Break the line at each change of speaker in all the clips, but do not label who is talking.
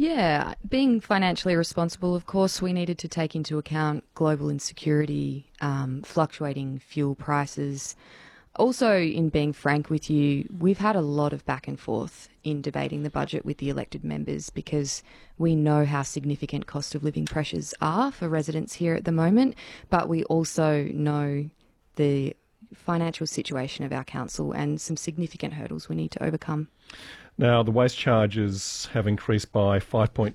Yeah, being financially responsible, of course, we needed to take into account global insecurity, fluctuating fuel prices. Also, in being frank with you, we've had a lot of back and forth in debating the budget with the elected members because we know how significant cost of living pressures are for residents here at the moment, but we also know the financial situation of our council and some significant hurdles we need to overcome.
Now, the waste charges have increased by 5.92%,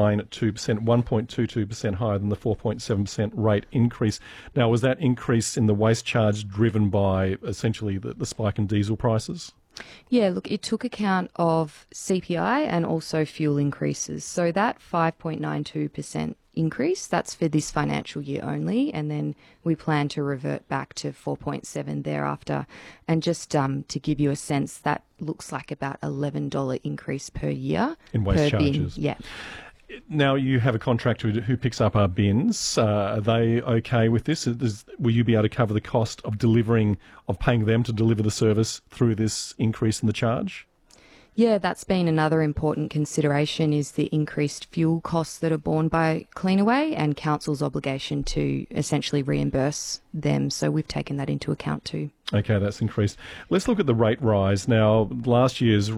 1.22% higher than the 4.7% rate increase. Now, was that increase in the waste charge driven by essentially the spike in diesel prices?
Yeah, look, it took account of CPI and also fuel increases. So that 5.92% increase, that's for this financial year only, and then we plan to revert back to 4.7 thereafter. And just to give you a sense, that looks like about $11 increase per year.
In waste
per
charges?
Bin. Yeah.
Now, you have a contractor who picks up our bins. Are they okay with this? Will you be able to cover the cost of paying them to deliver the service through this increase in the charge?
Yeah, that's been another important consideration is the increased fuel costs that are borne by Cleanaway and Council's obligation to essentially reimburse them. So we've taken that into account too.
Okay, that's increased. Let's look at the rate rise. Now, last year's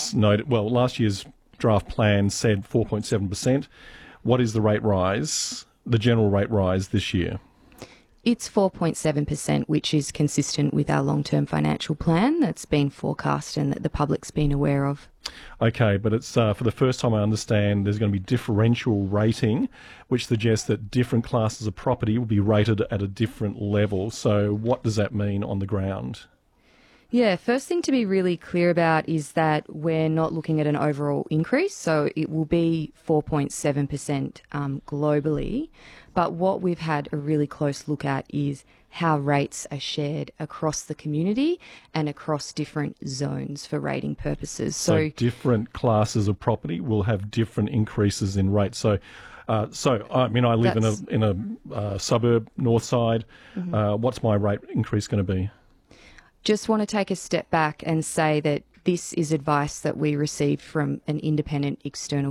draft plan said 4.7%. What is the rate rise, the general rate rise this year?
It's 4.7%, which is consistent with our long-term financial plan that's been forecast and that the public's been aware of.
Okay, but it's for the first time I understand there's going to be differential rating, which suggests that different classes of property will be rated at a different level. So what does that mean on the ground?
Yeah, first thing to be really clear about is that we're not looking at an overall increase, so it will be 4.7% globally. But what we've had a really close look at is how rates are shared across the community and across different zones for rating purposes.
So different classes of property will have different increases in rates. So I live in a suburb, north side. Mm-hmm. What's my rate increase going to be?
Just want to take a step back and say that this is advice that we received from an independent external